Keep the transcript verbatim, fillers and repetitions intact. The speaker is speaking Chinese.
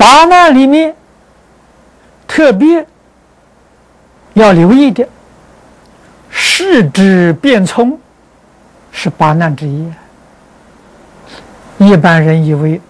八难里面特别要留意的，视之变聪是八难之一。一般人以为